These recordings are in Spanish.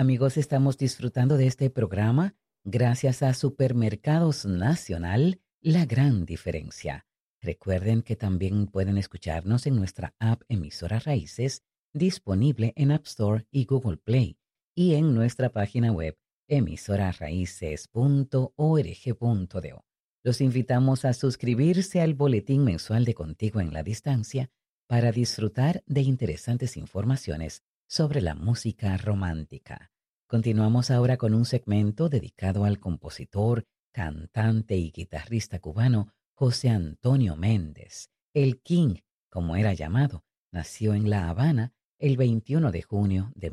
Amigos, estamos disfrutando de este programa gracias a Supermercados Nacional, la gran diferencia. Recuerden que también pueden escucharnos en nuestra app Emisora Raíces, disponible en App Store y Google Play, y en nuestra página web emisorarraíces.org.do. Los invitamos a suscribirse al boletín mensual de Contigo en la Distancia para disfrutar de interesantes informaciones sobre la música romántica. Continuamos ahora con un segmento dedicado al compositor, cantante y guitarrista cubano José Antonio Méndez. El King, como era llamado, nació en La Habana el 21 de junio de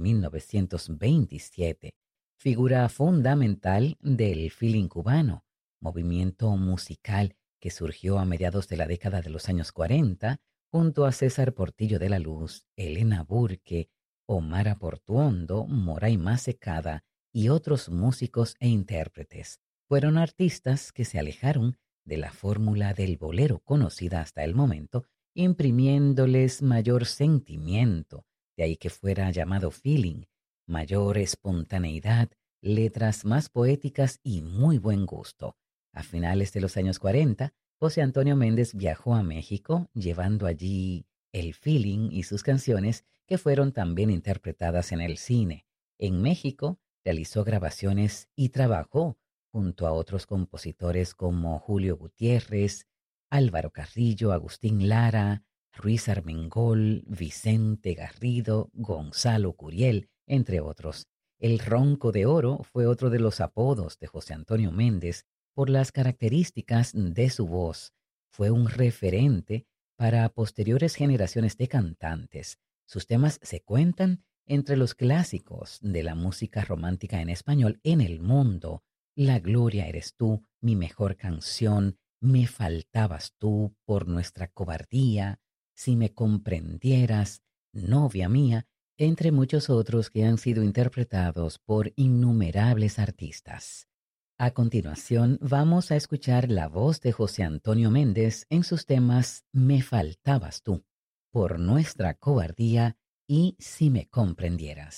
1927. Figura fundamental del feeling cubano, movimiento musical que surgió a mediados de la década de los años 40, junto a César Portillo de la Luz, Elena Burke, Omar Portuondo, Moray Masecada y otros músicos e intérpretes. Fueron artistas que se alejaron de la fórmula del bolero conocida hasta el momento, imprimiéndoles mayor sentimiento, de ahí que fuera llamado feeling, mayor espontaneidad, letras más poéticas y muy buen gusto. A finales de los años 40, José Antonio Méndez viajó a México, llevando allí el feeling y sus canciones que fueron también interpretadas en el cine. En México realizó grabaciones y trabajó junto a otros compositores como Julio Gutiérrez, Álvaro Carrillo, Agustín Lara, Ruiz Armengol, Vicente Garrido, Gonzalo Curiel, entre otros. El Ronco de Oro fue otro de los apodos de José Antonio Méndez por las características de su voz. Fue un referente para posteriores generaciones de cantantes. Sus temas se cuentan entre los clásicos de la música romántica en español en el mundo. La gloria eres tú, mi mejor canción, me faltabas tú por nuestra cobardía, si me comprendieras, novia mía, entre muchos otros que han sido interpretados por innumerables artistas. A continuación, vamos a escuchar la voz de José Antonio Méndez en sus temas Me faltabas tú, por nuestra cobardía y Si me comprendieras.